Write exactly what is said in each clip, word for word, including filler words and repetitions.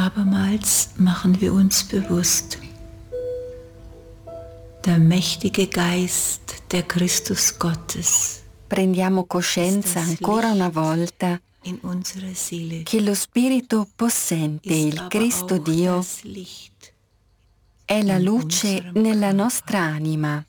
Abermals machen wir uns bewusst, der mächtige Geist der Christus Gottes Prendiamo coscienza ancora una volta in unserer Seele che lo Spirito possente, ist il aber Cristo auch Dio, das Licht è la in luce unserem nella Körper. nostra anima,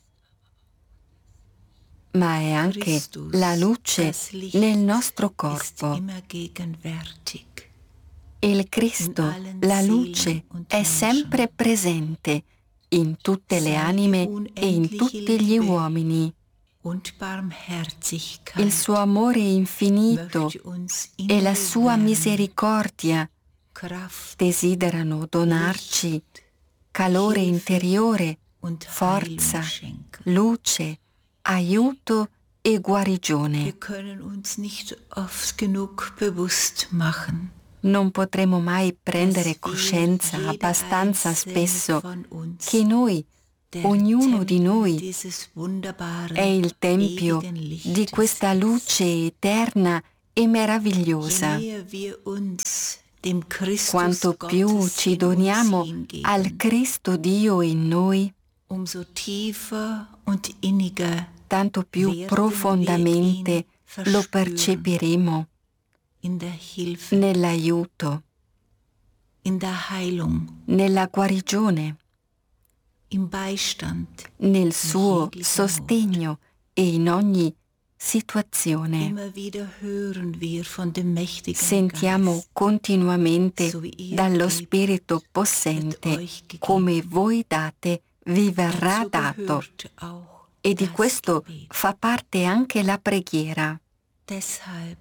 ma è anche Christus, la luce das Licht, nel nostro ist corpo. immer gegenwärtig. Il Cristo, in allen la Seelen luce, und è sempre Menschen. presente in tutte le Seine anime e in unendliche tutti gli Liebe uomini. und Barmherzigkeit Il suo amore infinito möchte uns e la innere sua Wärme, misericordia Kraft desiderano donarci Licht, calore Hilfe interiore, und forza, Heilung schenken. luce, aiuto e Wir guarigione. können uns nicht oft genug bewusst machen, Non potremo mai prendere dass wir, coscienza jeder abbastanza einzelne spesso von uns, che noi, der ognuno di Tempel noi, dieses wunderbaren, è il tempio ewigen Lichtes di questa ist. luce eterna e Je meravigliosa. näher wir uns dem Christus Quanto più Gottes ci in doniamo uns hingeben, al Cristo Dio in noi, umso tiefer und inniger tanto più werden profondamente wir ihn lo verspüren percepiremo in der Hilfe, nell'aiuto, in der Heilung, nella guarigione, im Beistand, nel suo jeglichem sostegno e in ogni situazione. Immer wieder hören wir von dem mächtigen Sentiamo Geist, continuamente so wie ihr dallo gebt, Spirito wird possente euch gegeben. come voi date vi verrà Dazu dato, gehört auch e di das questo Gebet. fa parte anche la preghiera. Deshalb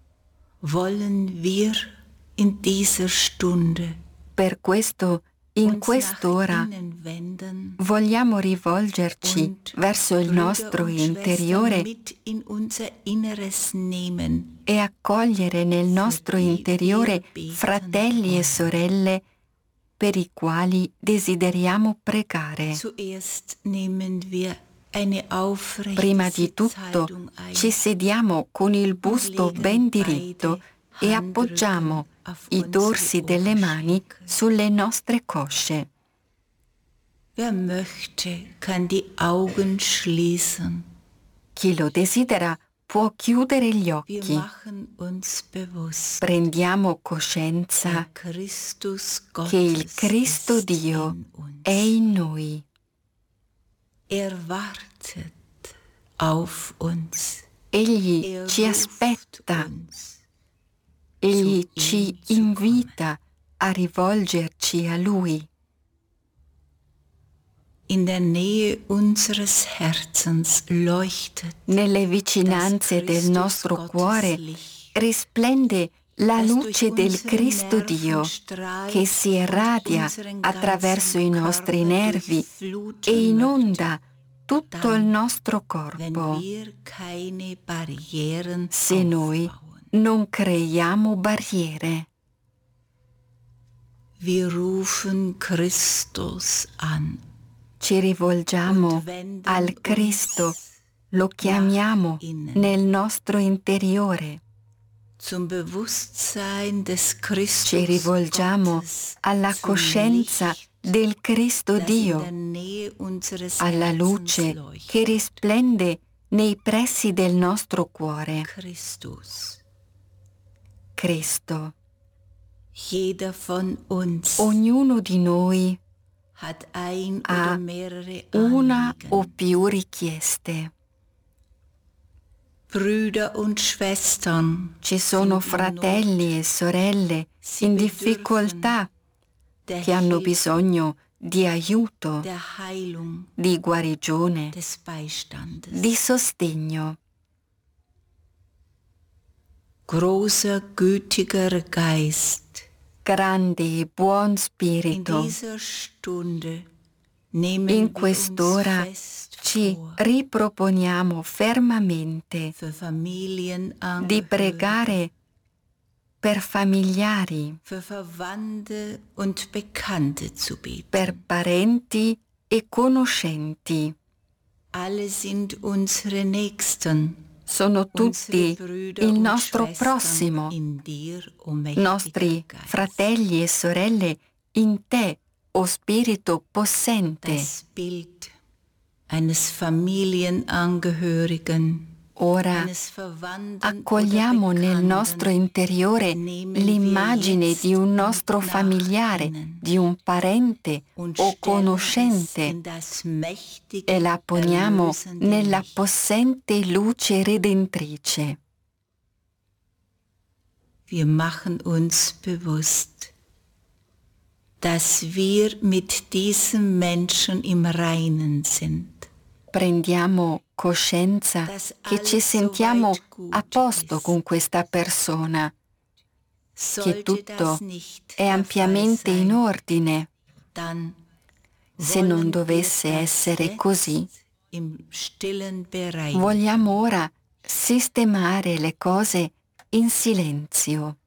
wollen wir in dieser Stunde Per questo in uns quest'ora nach innen wenden vogliamo rivolgerci und verso il Brüder nostro und interiore Schwestern mit in unser Inneres nehmen, e accogliere nel nostro die interiore wir beten fratelli e wollen. sorelle per i quali desideriamo pregare. Zuerst nehmen wir eine aufrechte Prima di tutto Sitzhaltung ein ci sediamo con il busto legen ben diritto beide e appoggiamo Handrücken auf i unsere dorsi delle mani Oberschenkel. sulle nostre cosce. Wer möchte, kann die Augen schließen. Chi lo desidera può chiudere gli Wir occhi. machen uns bewusst, Prendiamo coscienza der Christus Gottes che il Cristo ist Dio in uns. è in noi. Er wartet auf uns. Egli Er ci ruft aspetta, uns. egli zu ci ihm zu invita a rivolgerci a Lui. In der Nähe unseres Herzens leuchtet Nelle das vicinanze del Christus nostro Gottes cuore Licht, risplende la das luce durch del unsere Cristo Nerven Dio strahlt che si und irradia unseren attraverso i ganzen nostri Körper nervi durchfluten e möchte, inonda tutto il dann, nostro wenn corpo, wir keine Barrieren se noi aufbauen. non creiamo barriere. Wir rufen Christus an Ci rivolgiamo und wenden al Cristo, uns lo chiamiamo nach innen. nel nostro interiore. Zum Bewusstsein des Christus Ci rivolgiamo Gottes, alla zum coscienza Licht, del Cristo das in Dio, der Nähe unseres alla Herzens luce leuchtet. che risplende nei pressi del nostro cuore. Christus. Cristo. Jeder von uns Ognuno di noi hat ein ha oder mehrere una o Anliegen. più richieste. Brüder und Schwestern Ci sono sind in fratelli e sorelle Sie in bedürfen difficoltà der che hanno Hilfe, bisogno di aiuto, der Heilung, di guarigione, des Beistandes. di sostegno. Großer, gütiger Geist, Grande e buon in spirito, dieser Stunde nehmen in wir quest'ora uns fest ci vor, riproponiamo fermamente für Familienangehörige, di pregare per familiari, für Verwandte und Bekannte zu beten. per parenti e conoscenti. Alle sind unsere Nächsten. sono tutti il nostro prossimo, in dir, o mächtiger nostri Geist. fratelli e sorelle in te, o Spirito possente. Das Bild eines Familienangehörigen, Ora eines Verwandten accogliamo oder nel nostro Bekannten, interiore nehmen wir l'immagine jetzt di un mit nostro nach familiare, innen di un parente und o stellen es conoscente in das mächtige, e la poniamo erlösende nella Licht. possente luce redentrice. Wir machen uns bewusst, dass wir mit diesem Menschen im Reinen sind. Prendiamo coscienza Dass che ci alles sentiamo soweit gut a posto ist. con questa persona, che Sollte tutto das nicht è der ampiamente Fall in sein, ordine. dann Se non wollen dovesse wir das essere così, jetzt im Stillen bereinigen. vogliamo ora sistemare le cose in silenzio.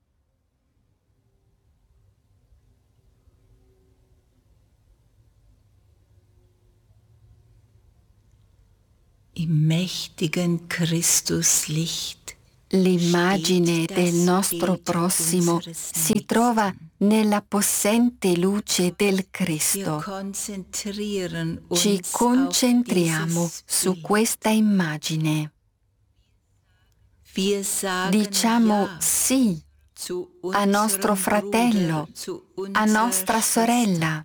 Im mächtigen Christuslicht L'immagine steht del das nostro Bild prossimo unseres si trova Nächsten. nella possente luce del Wir Cristo. konzentrieren Ci uns concentriamo auf dieses su Bild. questa immagine. Wir sagen Diciamo ja sì zu a nostro unserem fratello, Bruder, zu a unserer nostra Schwester. sorella.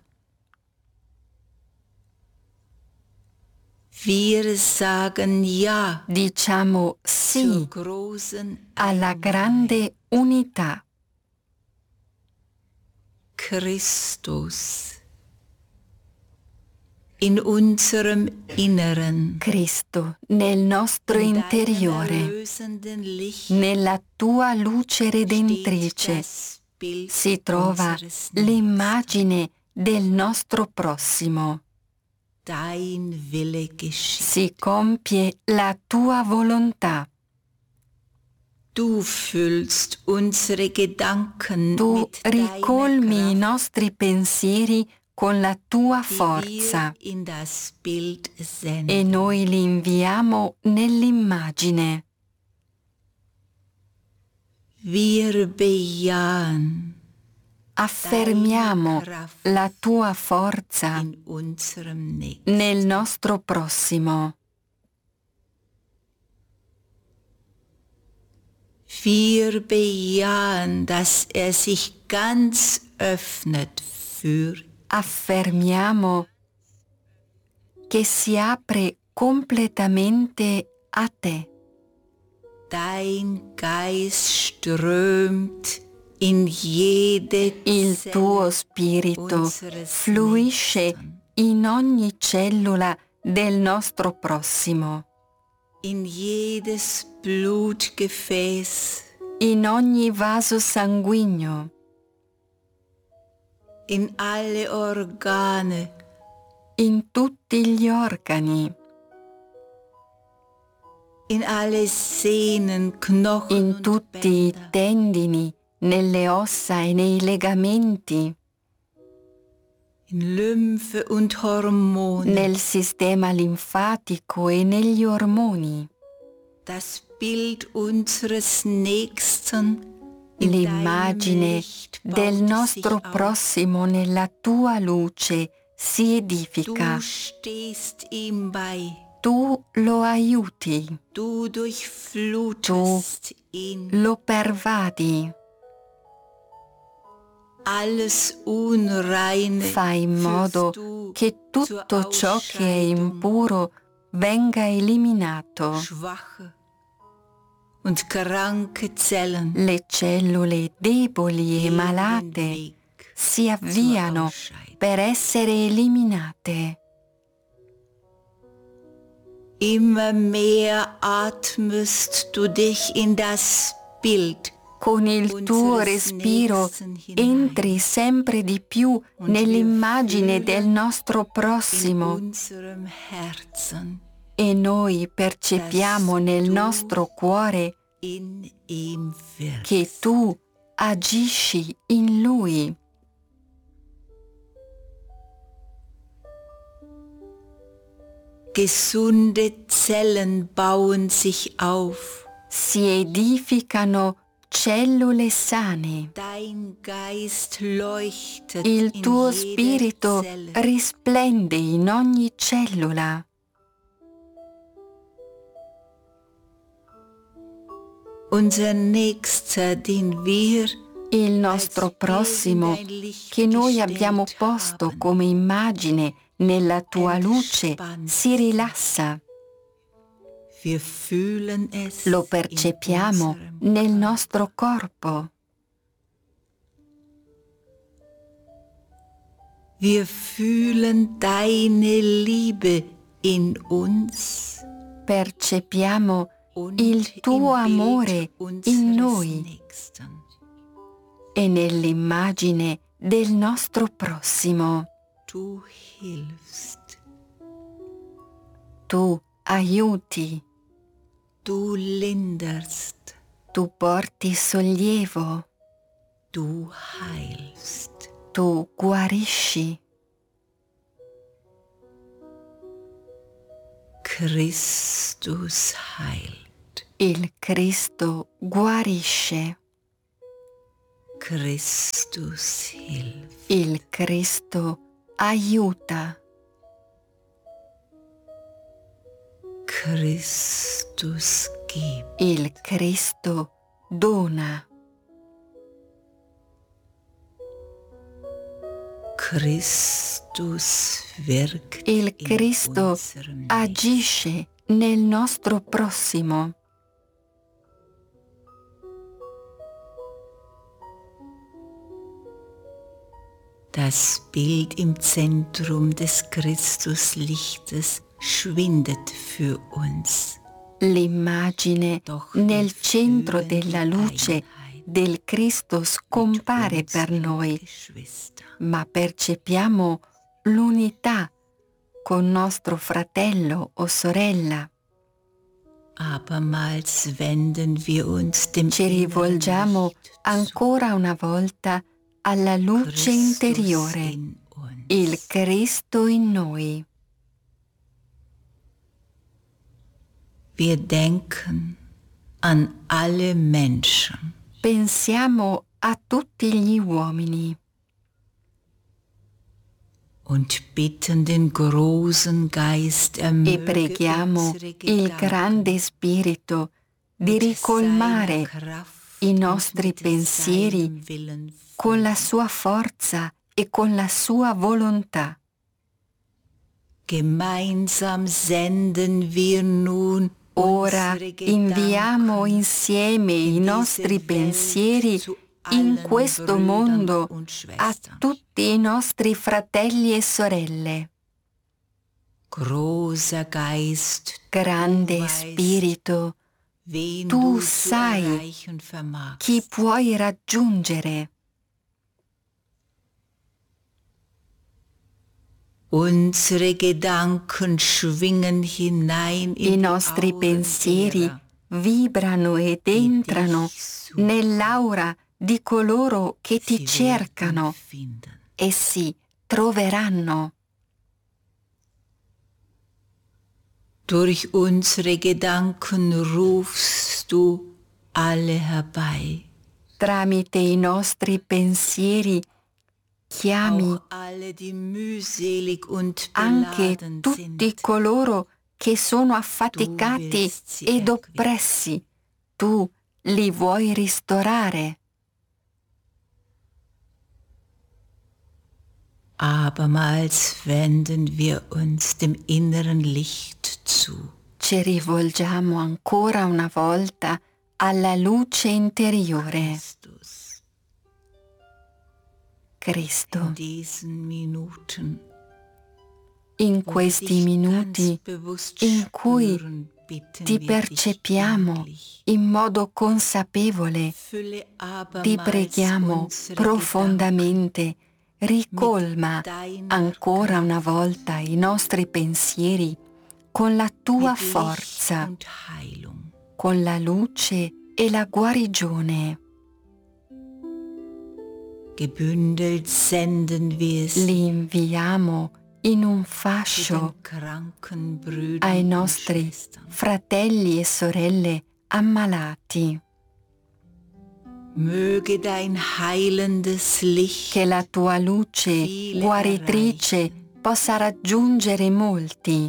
Wir sagen ja Diciamo zur sì großen alla Einheit. grande unità. Christus in unserem Inneren, Cristo nel nostro in deinem interiore, erlösenden Licht nella tua luce steht redentrice, das Bild si trova unseres Nächsten. l'immagine del nostro prossimo. Dein Wille geschieht. Si compie la tua volontà. Du füllst unsere Gedanken Tu mit deiner ricolmi i Kraft, nostri pensieri con la tua die forza wir in das Bild e senden. noi li inviamo nell'immagine. Wir bejahen Affermiamo la tua forza in unserem Nächsten. nel nostro prossimo. Wir bejahen, dass er sich ganz öffnet für Affermiamo che si apre completamente a te. dein Geist strömt in jede Il Zelle tuo spirito unseres fluisce Nächsten, in ogni cellula del nostro prossimo, in jedes Blutgefäß, in ogni vaso sanguigno, in alle Organe, in tutti gli organi, in alle Sehnen, Knochen in und tutti i Bänder, tendini, nelle ossa e nei legamenti, in Lymphe und Hormone. nel sistema linfatico e negli ormoni. Das Bild unseres Nächsten in deinem L'immagine Licht del baut nostro sich auf. prossimo nella tua luce si edifica. Du stehst ihm bei, Tu lo aiuti, du durchflutest ihn. lo pervadi, Alles Unreine fai in modo führst du che zur tutto ciò che è Ausscheidung. impuro venga eliminato. Schwache und kranke Zellen Le cellule deboli e gehen den malate Weg si zur avviano Ausscheidung. per essere eliminate. Immer mehr atmest du dich in das Bild Con il tuo unseres respiro Nächsten hinein. entri sempre di più nell'immagine del nostro In prossimo unserem Herzen e noi percepiamo nel nostro cuore in ihm wirkst. che tu agisci in lui. Gesunde Zellen bauen sich auf. Si edificano cellule sane. Dein Geist leuchtet Il in tuo jeder spirito Zelle. risplende in ogni cellula. Unser Nächster, den wir Il nostro prossimo, che noi abbiamo posto come immagine nella tua luce, si rilassa. Wir fühlen es Lo in percepiamo unserem nel Körper. nostro corpo. Wir fühlen deine Liebe in uns Percepiamo und il tuo im Bild amore in unseres noi Nächsten. e nell'immagine del nostro prossimo. Du hilfst, Tu aiuti, du linderst, tu porti sollievo, du heilst. tu guarisci. Christus heilt, Il Cristo guarisce. Christus hilft, Il Cristo aiuta. Christus gibt, Il Cristo dona. Christus wirkt Il in Cristo unserem Nächsten. agisce nel nostro prossimo. Das Bild im Zentrum des Christuslichtes schwindet für uns. L'immagine Doch nel wir centro fühlen della die luce Einheit del Cristo scompare mit per unseren noi, Geschwistern. ma percepiamo l'unità con nostro fratello o sorella. Abermals wenden wir uns dem Ci inneren rivolgiamo Licht zu. ancora una volta alla luce Christus interiore, in uns. il Cristo in noi. Wir denken an alle Menschen Pensiamo a tutti gli uomini und bitten den großen Geist, er e möge preghiamo unsere il Gedanken grande Spirito di mit ricolmare seiner Kraft i und nostri mit pensieri seinem Willen con la füllen. sua forza e con la sua volontà. Gemeinsam senden wir nun Ora unsere inviamo Gedanken insieme i in nostri diese Welt pensieri zu in allen questo Brüdern mondo und a Schwestern. tutti i nostri fratelli e sorelle. Großer Geist, Grande du weißt, Spirito, wen tu du zu sai erreichen vermagst. chi puoi raggiungere. Unsere Gedanken schwingen hinein in I die nostri Auren pensieri derer, vibrano ed die entrano dich suchen. nell'aura di coloro che ti Sie cercano werden finden. e si troveranno. Durch unsere Gedanken rufst du alle herbei. Tramite i nostri pensieri chiami Auch alle, die mühselig und anche beladen tutti sind. coloro che sono affaticati Du willst sie ed erquicken. oppressi. Tu li vuoi ristorare. Abermals wenden wir uns dem inneren Licht zu. Ci rivolgiamo ancora una volta alla luce interiore. Christus. Cristo, In diesen Minuten, in wo wir questi dich minuti ganz bewusst in cui spüren, bitten ti wir dich percepiamo innerlich. in modo consapevole, Fülle ti abermals preghiamo unsere profondamente, ricolma deiner ancora una volta i nostri pensieri con la tua mit Licht forza, und Heilung. con la luce e la guarigione. Gebündelt senden wir sie Li inviamo in un fascio ai nostri fratelli e sorelle ammalati. Möge dein heilendes Licht Che la tua luce guaritrice possa raggiungere molti.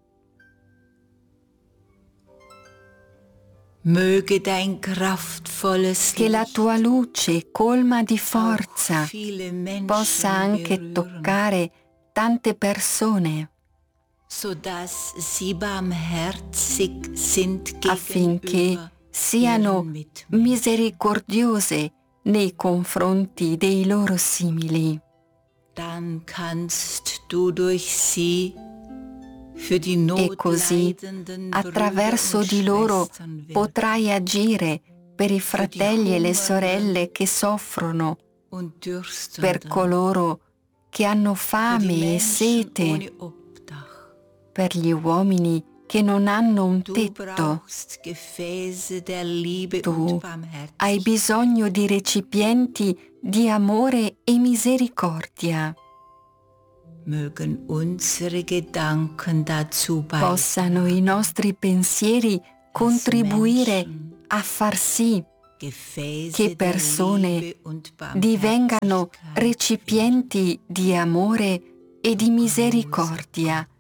Möge dein kraftvolles Che la tua luce colma di Licht forza auch viele Menschen possa anche berühren, toccare tante persone, sodass sie barmherzig sind affinché gegenüber siano ihren Mitmenschen. misericordiose nei confronti dei loro simili. Dann kannst du durch sie für die E così, notleidenden attraverso Brüder di und loro, Schwestern wirken potrai agire per i fratelli e le sorelle che soffrono, und dürstenden, per coloro che hanno für die fame e Menschen sete, ohne Obdach. per gli uomini che non hanno un Du tetto. brauchst Gefäße der Liebe Tu und hai Barmherzigkeit. bisogno di recipienti di amore e misericordia. Mögen unsere Gedanken dazu Possano i nostri pensieri contribuire a far sì che persone divengano recipienti di amore e di misericordia